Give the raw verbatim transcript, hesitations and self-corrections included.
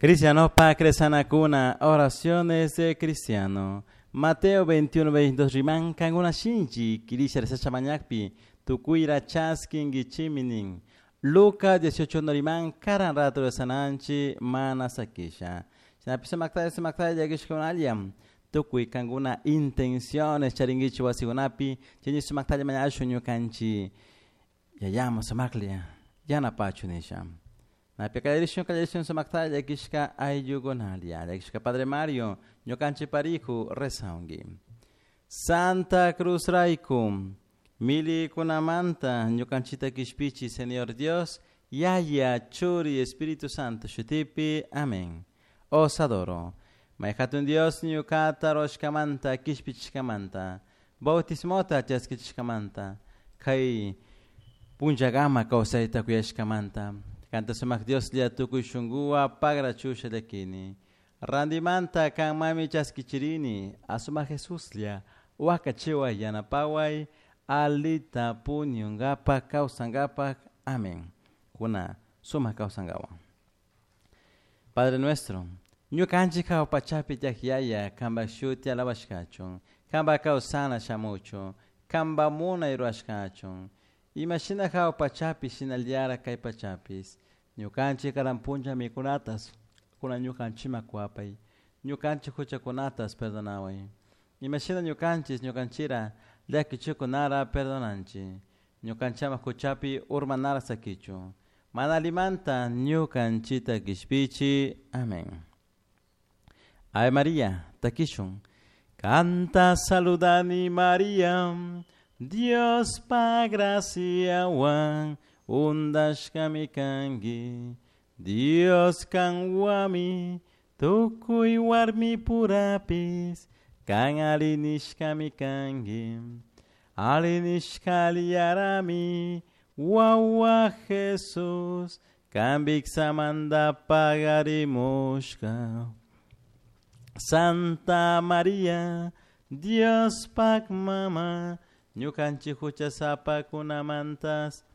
Cristianos pa cresanacuna, oraciones de cristiano. Mateo veintiuno, veintidós riman kanguna shinji, kirisha resacha mañakpi, tukuira chaskin gichiminin. Lucas dieciocho riman karan rato de sananchi mana sakisha. Sinapisa makta se makta yagish aliam. Tukui kanguna intenciones charingichi wasigunapi, chenyi sumakta mañana shunyo kanchi. Yayama samaklia, yana pachunisham. Na pecaderition calerition samakta yakishka ayugonalia, yakishka Padre Mario, nyokanchi pariku resaungi. Santa Cruz Raikum, mili kunamanta, nyokanchita kishpichi, Señor Dios, yaya, churi, Espíritu Santo, shutipi, amén. Os adoro. Maikatun Dios, nyukata roshkamanta, kishpichkamanta, bautismota chaskichkamanta, kai punjagama kausaita kuyashkamanta. Canta sumak Dios lia tukuy shungua pagra chusha de kini. Randimanta kang mami chaskichirini. Asuma Jesus lia wakachiwa yanapaway alita punyungapa kausangapa. Amén. Kuna suma kausangawa. Padre nuestro, nyo kanji kao pachapi yahyaya kamba shuti alawashkachon. Kamba kausana shamucho. Kamba muna iruashkachon. Imagina kao pachapi sinaliara kai pachapis. Nyukanchi karampunja mikunatas. Kuna nyukanchi makuapai. Nyukanchi kucha kunatas perdonawai. Imagina nyukanchis nyukanchira lekichu kunara perdonanchi. Nyukanchama kuchapi urmanara sakichu. Manalimanta nyukanchita gishpichi. Amén. Ave María, takishun. Canta saludani María. Dios pa gracia wan undash kami kangi. Dios kan wami tukui warmi purapis kan alinish kami kangi. Alinish kaliarami wawa Jesus kambik samanda pagarimushka. Santa María Dios pak mama Nyukanchi hucha sapa kunamantas,